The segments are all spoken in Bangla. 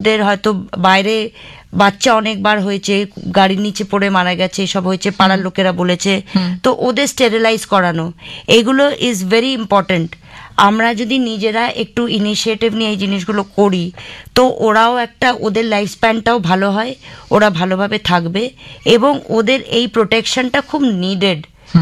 ওদের হয়তো বাইরে বাচ্চা অনেকবার হয়েছে, গাড়ির নিচে পড়ে মারা গেছে, এসব হয়েছে, পাড়ার লোকেরা বলেছে, তো ওদের স্টেরিলাইজ করানো, এগুলো ইজ ভেরি ইম্পর্টেন্ট। আমরা যদি নিজেরা একটু ইনিশিয়েটিভ নিয়ে এই জিনিসগুলো করি, তো ওরাও একটা, ওদের লাইফ স্প্যানটাও ভালো হয়, ওরা ভালোভাবে থাকবে, এবং ওদের এই প্রোটেকশনটা খুব নিডেড।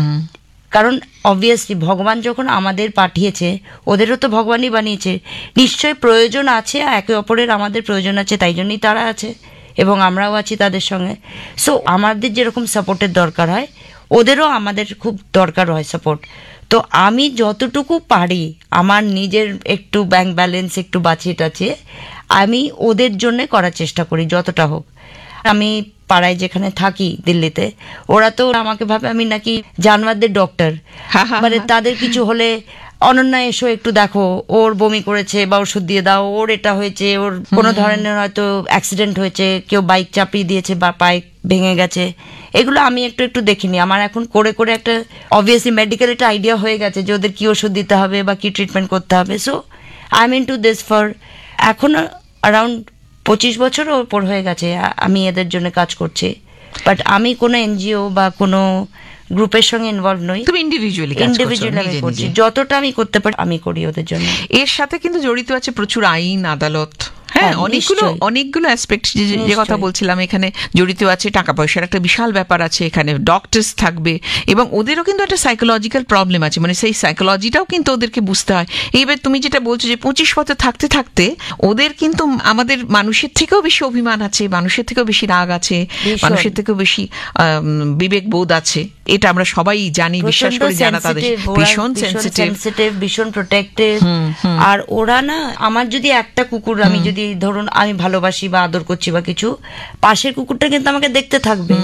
কারণ অবভিয়াসলি ভগবান যখন আমাদের পাঠিয়েছে, ওদেরও তো ভগবানই বানিয়েছে, নিশ্চয়ই প্রয়োজন আছে, একে অপরের আমাদের প্রয়োজন আছে, তাই জন্যই তারা আছে এবং আমরাও আছি তাদের সঙ্গে। সো আমাদের যেরকম সাপোর্টের দরকার হয়, ওদেরও আমাদের খুব দরকার হয় সাপোর্ট। তো আমি যতটুকু পারি আমার নিজের একটু ব্যাংক ব্যালেন্স একটু বাঁচিয়ে টাচিয়ে আমি ওদের জন্য করার চেষ্টা করি যতটা হোক। আমি পাড়ায় যেখানে থাকি দিল্লিতে, ওরা তো আমাকে ভাবে আমি নাকি জানোয়ারদের ডক্টর, মানে তাদের কিছু হলে অনন্যা এসো একটু দেখো, ওর বমি করেছে বা ওষুধ দিয়ে দাও, ওর এটা হয়েছে, ওর কোনো ধরনের হয়তো অ্যাক্সিডেন্ট হয়েছে, কেউ বাইক চাপিয়ে দিয়েছে বা পায়ে ভেঙে গেছে, এগুলো আমি একটু একটু দেখিনি। আমার এখন করে করে একটা অবভিয়াসলি মেডিকেল একটা আইডিয়া হয়ে গেছে যে ওদের কি ওষুধ দিতে হবে বা কি ট্রিটমেন্ট করতে হবে। So I am into this for এখন অ্যারাউন্ড 25 বছর ওপর হয়ে গেছে আমি এদের জন্য কাজ করছি। বাট আমি কোনো এনজিও বা কোনো গ্রুপের সঙ্গে ইনভলভ নই, তুমি ইন্ডিভিজুয়ালি আমি করছি, যতটা আমি করতে পারি আমি করি ওদের জন্য। এর সাথে কিন্তু জড়িত আছে প্রচুর আইন, আদালত, হ্যাঁ, অনেকগুলো অ্যাসপেক্ট যে কথা বলছিলাম এখানে জড়িত আছে। টাকা পয়সার একটা বিশাল ব্যাপার আছে এখানে, ডক্টরস থাকবে, এবং ওদেরও কিন্তু একটা সাইকোলজিক্যাল প্রবলেম আছে, মানে সেই সাইকোলজিটাও কিন্তু ওদেরকে বুঝতে হয়। এইবার তুমি যেটা বলছো যে 25 বছর থাকতে থাকতে ওদের কিন্তু আমাদের মানুষের থেকেও বেশি অভিমান আছে, মানুষের থেকেও বেশি রাগ আছে, মানুষের থেকেও বেশি বিবেক বোধ আছে, এটা আমরা সবাই জানি, বিশ্বাস করি, জানা তাদের ভীষণ সেনসিটিভ, ভীষণ প্রোটেক্টিভ। আর ওরা না, আমার যদি একটা কুকুর, আমি যদি ধরুন আমি ভালোবাসি বা আদর করছি বা কিছু, পাশের কুকুরটা কিন্তু আমাকে দেখতে থাকবে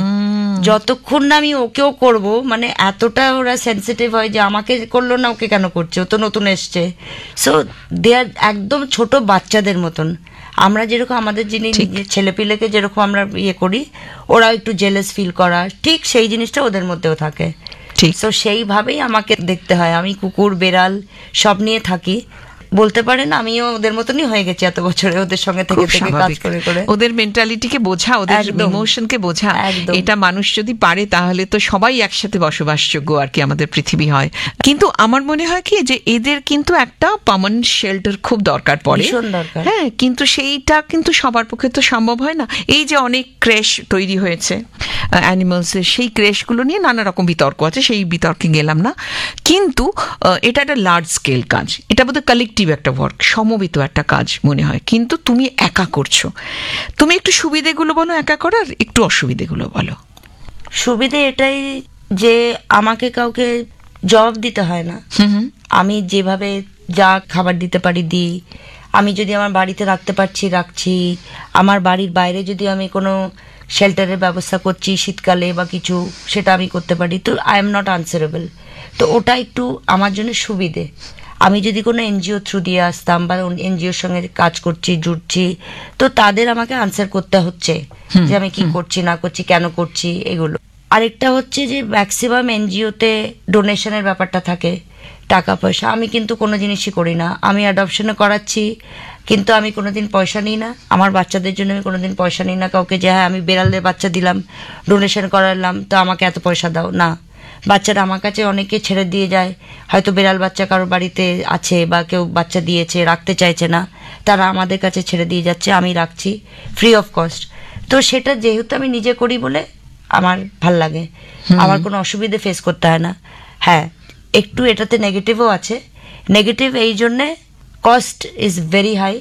যতক্ষণ না আমি ওকেও করব, মানে এতটা ওরা সেনসিটিভ হয় যে আমাকে করলো না ওকে কেন করছে, ও তো নতুন এসছে। সো দে আর একদম ছোট বাচ্চাদের মতন। আমরা যেরকম আমাদের জিনিস ছেলেপিলেকে যেরকম আমরা ইয়ে করি, ওরা একটু জেলাস ফিল করা, ঠিক সেই জিনিসটা ওদের মধ্যেও থাকে। তো সেইভাবেই আমাকে দেখতে হয়। আমি কুকুর বেড়াল সব নিয়ে থাকি, বলতে পারেন আমিও ওদের মতনই হয়ে গেছি এত বছরে, ওদের সঙ্গে থেকে থেকে কাজ করে করে। ওদের মেন্টালিটিকে বোঝা, ওদের ইমোশনকে বোঝা, এটা মানুষ যদি পারে তাহলে তো সবাই একসাথে বসবাসযোগ্য আর কি আমাদের পৃথিবী হয়। কিন্তু আমার মনে হয় কি যে এদের কিন্তু একটা পার্মানেন্ট শেল্টার খুব দরকার পড়ে, হ্যাঁ, কিন্তু সেইটা কিন্তু সবার পক্ষে তো সম্ভব হয় না। এই যে অনেক ক্রেশ তৈরি হয়েছে অ্যানিমালসের, সেই ক্রেশগুলো নিয়ে নানা রকম বিতর্ক আছে, সেই বিতর্কে গেলাম না। কিন্তু এটা একটা লার্জ স্কেল কাজ, এটা বোধহয় কালেক্টিভ একটা ওয়ার্ক, সমবেত একটা কাজ মনে হয়, কিন্তু তুমি একা করছো। তুমি একটু সুবিধেগুলো বলো একা করার, একটু অসুবিধেগুলো বলো। সুবিধে এটাই যে আমাকে কাউকে জবাব দিতে হয় না, আমি যেভাবে যা খাবার দিতে পারি দিই, আমি যদি আমার বাড়িতে রাখতে পারছি রাখছি, আমার বাড়ির বাইরে যদি আমি কোনো শেল্টারের ব্যবস্থা করছি শীতকালে বা কিছু, সেটা আমি করতে পারি, তো আই এম নট আনসারেবল। তো ওটা একটু আমার জন্য সুবিধে। আমি যদি কোনো এনজিও থ্রু দিয়ে আসতাম বা এনজিওর সঙ্গে কাজ করছি জুড়ছি, তো তাদের আমাকে আনসার করতে হচ্ছে যে আমি কি করছি না করছি, কেন করছি, এগুলো। আরেকটা হচ্ছে যে ম্যাক্সিমাম এনজিওতে ডোনেশনের ব্যাপারটা থাকে, টাকা পয়সা। আমি কিন্তু কোনো জিনিসই করি না, আমি অ্যাডপশনে করাচ্ছি কিন্তু আমি কোনোদিন পয়সা নিই না, আমার বাচ্চাদের জন্য আমি কোনোদিন পয়সা নিই না কাউকে, যে হ্যাঁ আমি বেড়ালের বাচ্চা দিলাম, ডোনেশন করালাম, তো আমাকে এত পয়সা দাও, না। বাচ্চারা আমার কাছে অনেকে ছেড়ে দিয়ে যায়, হয়তো বেড়াল বাচ্চা কারোর বাড়িতে আছে বা কেউ বাচ্চা দিয়েছে, রাখতে চাইছে না, তারা আমাদের কাছে ছেড়ে দিয়ে যাচ্ছে, আমি রাখছি ফ্রি অফ কস্ট। তো সেটা যেহেতু আমি নিজে করি বলে আমার ভাল লাগে, আমার কোনো অসুবিধে ফেস করতে হয় না। হ্যাঁ, একটু এটাতে নেগেটিভও আছে। নেগেটিভ এই জন্যে, কস্ট ইজ ভেরি হাই,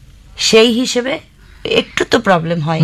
সেই হিসেবে একটু তো প্রবলেম হয়।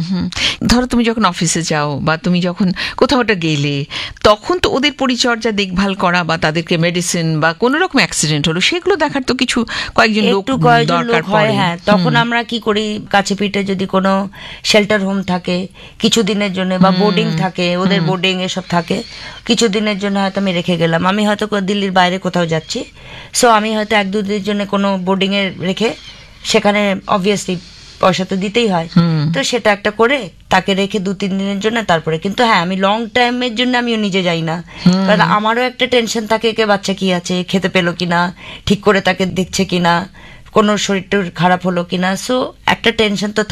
ধরো তুমি যখন অফিসে যাও বা তুমি যখন কোথাও একটা গেলে, তখন তো ওদের পরিচর্যা দেখভাল করা বা তাদেরকে মেডিসিন বা কোনো রকম অ্যাক্সিডেন্ট হলো সেগুলো দেখার তো কিছু কয়েকজন লোক দরকার পড়ে। হ্যাঁ, তখন আমরা কি করি, কাছে পিঠে যদি কোনো শেল্টার হোম থাকে কিছুদিনের জন্য বা বোর্ডিং থাকে, ওদের বোর্ডিং এসব থাকে, কিছুদিনের জন্য হয়তো আমি রেখে গেলাম। আমি হয়তো দিল্লির বাইরে কোথাও যাচ্ছি, সো আমি হয়তো 1-2 দিনের জন্য কোনো বোর্ডিংয়ে রেখে, সেখানে অবভিয়াসলি পয়সা তো দিতেই হয়, তো সেটা একটা করে তাকে রেখে 2-3 দিনের জন্য, তারপরে কিন্তু হ্যাঁ আমি লং টাইমের জন্য আমিও নিজে যাই না, কারণ আমারও একটা টেনশন থাকে, কে বাচ্চা কি আছে, খেতে পেলো কিনা, ঠিক করে তাকে দেখছে কিনা, কোনো শরীরটা খারাপ হলো কিনা, সো একটা টেনশন তো